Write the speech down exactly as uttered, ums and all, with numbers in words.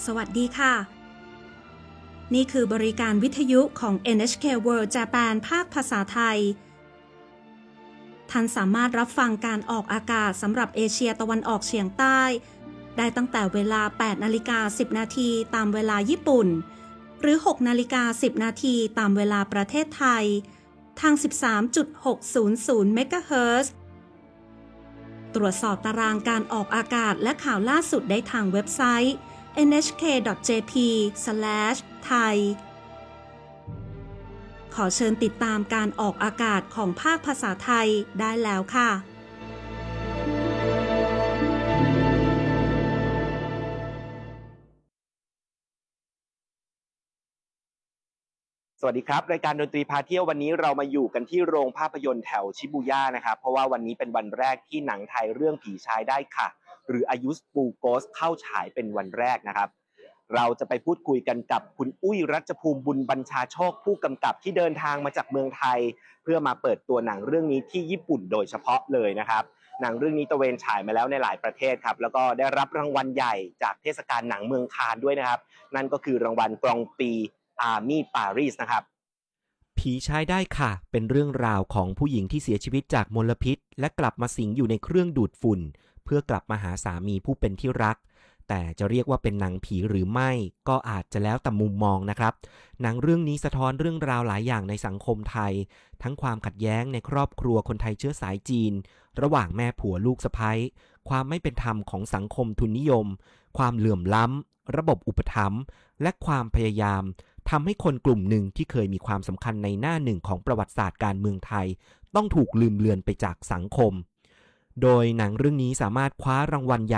สวัสดีค่ะนี่คือบริการวิทยุของ เอ็น เอช เค World Japan ภาคภาษาไทยท่านสามารถรับฟังการออกอากาศสำหรับเอเชียตะวันออกเฉียงใต้ได้ตั้งแต่เวลา แปดนาฬิกาสิบนาทีตามเวลาญี่ปุ่นหรือ หกนาฬิกาสิบนาทีตามเวลาประเทศไทยทาง สิบสามจุดหกศูนย์ศูนย์ เมกะเฮิรตซ์ ตรวจสอบตารางการออกอากาศและข่าวล่าสุดได้ทางเว็บไซต์ เอ็น เอช เค ดอท เจ พี สแลช ไทย ขอเชิญติดตามการออกอากาศของภาคภาษาไทยได้แล้วค่ะสวัสดีครับรายการดนตรีพาเที่ยววันนี้เรามาอยู่กันที่โรงภาพยนตร์แถวชิบูย่านะครับเพราะว่าวันนี้เป็นวันแรกที่หนังไทยเรื่องผีชายได้ค่ะหรืออายุสปูโกสเข้าฉายเป็นวันแรกนะครับเราจะไปพูดคุยกันกับคุณอุ้ยรัชภูมิบุญบัญชาโชคผู้กำกับที่เดินทางมาจากเมืองไทยเพื่อมาเปิดตัวหนังเรื่องนี้ที่ญี่ปุ่นโดยเฉพาะเลยนะครับหนังเรื่องนี้ตะเวนฉายมาแล้วในหลายประเทศครับแล้วก็ได้รับรางวัลใหญ่จากเทศกาลหนังเมืองคานด้วยนะครับนั่นก็คือรางวัลกรองปีอาร์มี่ปารีสนะครับผีใช้ได้ค่ะเป็นเรื่องราวของผู้หญิงที่เสียชีวิตจากมลพิษและกลับมาสิงอยู่ในเครื่องดูดฝุ่นเพื่อกลับมาหาสามีผู้เป็นที่รักแต่จะเรียกว่าเป็นหนังผีหรือไม่ก็อาจจะแล้วแต่มุมมองนะครับหนังเรื่องนี้สะท้อนเรื่องราวหลายอย่างในสังคมไทยทั้งความขัดแย้งในครอบครัวคนไทยเชื้อสายจีนระหว่างแม่ผัวลูกสะใภ้ความไม่เป็นธรรมของสังคมทุนนิยมความเหลื่อมล้ำระบบอุปถัมภ์และความพยายามทำให้คนกลุ่มหนึ่งที่เคยมีความสำคัญในหน้าหนึ่งของประวัติศาสตร์การเมืองไทยต้องถูกลืมเลือนไปจากสังคมโดยหนังเรื่องนี้สามารถคว้ารางวัลใหญ่